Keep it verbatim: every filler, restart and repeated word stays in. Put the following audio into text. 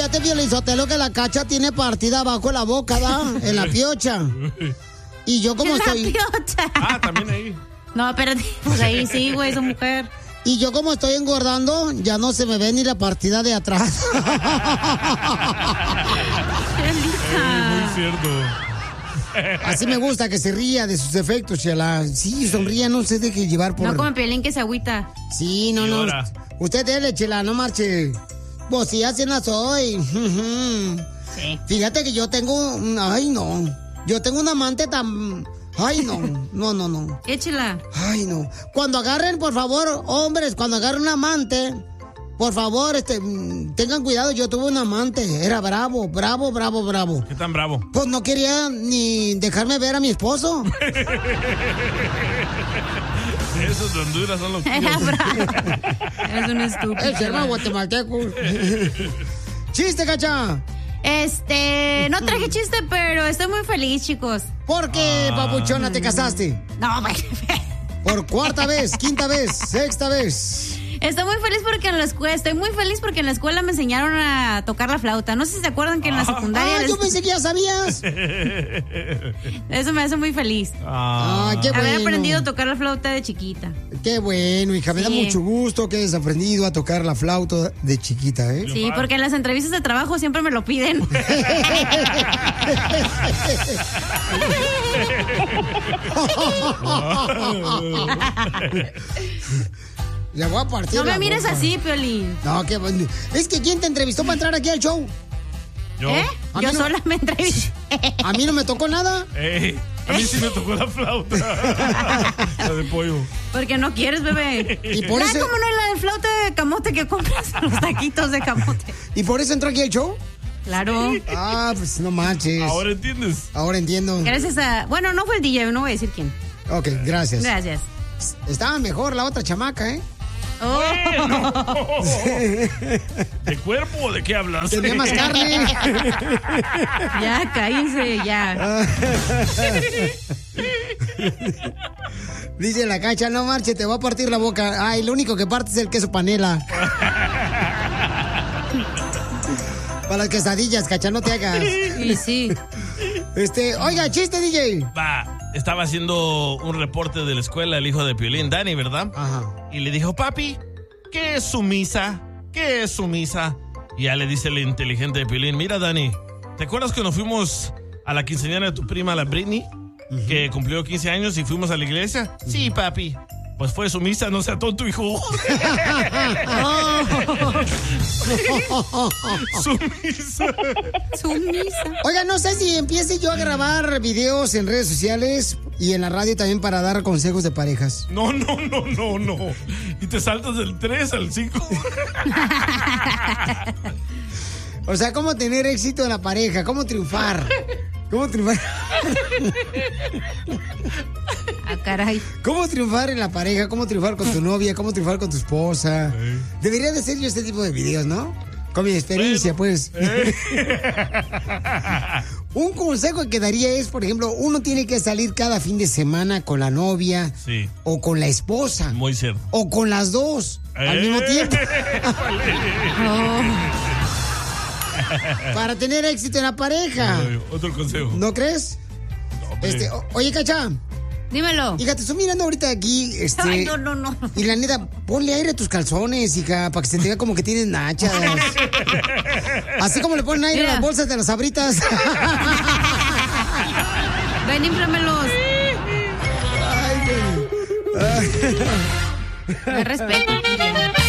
fíjate, Piolizotelo, que la Cacha tiene partida abajo de la boca, ¿da? En la piocha. Y yo como En estoy... la piocha. Ah, también ahí. No, espérate, pues ahí sí, güey, esa mujer. Y yo como estoy engordando, ya no se me ve ni la partida de atrás. Muy cierto. Así me gusta que se ría de sus defectos, Chela. Sí, sonría, no se deje llevar por... No como Piolín que se agüita. Sí, no, no. Llora. Usted dele, Chela, no marche. Pues sí, así no soy. Sí. Fíjate que yo tengo... Ay, no. Yo tengo un amante tan... Ay, no. No, no, no. Échela. Ay, no. Cuando agarren, por favor, hombres, cuando agarren un amante... Por favor, este, tengan cuidado, yo tuve un amante, era bravo, bravo, bravo, bravo. ¿Qué tan bravo? Pues no quería ni dejarme ver a mi esposo. Esos de Honduras son los que... Era bravo. Es un estúpido. El hermano guatemalteco. ¡Chiste, Cacha! Este, no traje chiste, pero estoy muy feliz, chicos. ¿Por qué, papuchona, te casaste? No, güey. Por cuarta vez, quinta vez, sexta vez. Estoy muy feliz porque en la escuela, estoy muy feliz porque en la escuela me enseñaron a tocar la flauta. No sé si se acuerdan que en la secundaria... Ah, les- yo pensé que ya sabías. Eso me hace muy feliz. Ah, qué bueno. Haber aprendido a tocar la flauta de chiquita. Qué bueno, hija, me da Sí. mucho gusto que hayas aprendido a tocar la flauta de chiquita, ¿eh? Sí, porque en las entrevistas de trabajo siempre me lo piden. Le voy a partir No me la mires boca. así, Piolín. No, qué bueno. Es que ¿quién te entrevistó para entrar aquí al show? Yo. ¿Eh? A Yo mí no- sola me entrevisté. A mí no me tocó nada. Ey, a mí sí me tocó la flauta. La de pollo. Porque no quieres, bebé. Y por Ah, eso- ¿cómo no es la de flauta de camote que compras en los taquitos de camote? ¿Y por eso entró aquí al show? Claro. Ah, pues no manches. Ahora entiendes. Ahora entiendo. Gracias a... Bueno, no fue el D J, no voy a decir quién. Ok, gracias. Gracias. Estaba mejor la otra chamaca, ¿eh? Oh. ¿De cuerpo o de qué hablas? Tenía más carne. Ya, cállense, ya. Dice la Cacha, no marche, te va a partir la boca. Ay, lo único que parte es el queso panela. Para las quesadillas, Cacha, no te hagas. Y sí. Este, oiga, chiste, D J. Va, estaba haciendo un reporte de la escuela el hijo de Piolín, Dani, ¿verdad? Ajá. Y le dijo, papi, ¿qué es su misa? ¿Qué es su misa? Y ya le dice el inteligente de Piolín, mira, Dani, ¿te acuerdas cuando fuimos a la quinceañera de tu prima, la Britney? Uh-huh. Que cumplió quince años y fuimos a la iglesia. Uh-huh. Sí, papi. Pues fue su misa, no sea tonto, hijo. Oh. Su misa. Su misa. Oiga, no sé si empiece yo a grabar videos en redes sociales y en la radio también para dar consejos de parejas. No, no, no, no, no. Y te saltas del tres al cinco. O sea, cómo tener éxito en la pareja, cómo triunfar. ¿Cómo triunfar? Ah, caray. ¿Cómo triunfar en la pareja? ¿Cómo triunfar con tu novia? ¿Cómo triunfar con tu esposa? ¿Eh? Debería de ser yo este tipo de videos, ¿no? Con mi experiencia, bueno, pues. ¿Eh? Un consejo que daría es, por ejemplo, uno tiene que salir cada fin de semana con la novia. Sí. O con la esposa. Muy cierto. O con las dos ¿Eh? al mismo tiempo. Oh. Para tener éxito en la pareja. Ay, otro consejo. ¿No crees? No, este, o, oye, Cacha. Dímelo. Hija, te estoy mirando ahorita aquí, este... Ay, no, no, no. Y la neta, ponle aire a tus calzones, hija, para que se te vea como que tienes nachas. Así como le ponen aire Mira. a las bolsas de las Sabritas. Ven, inflámelos. Ay, Me respeto.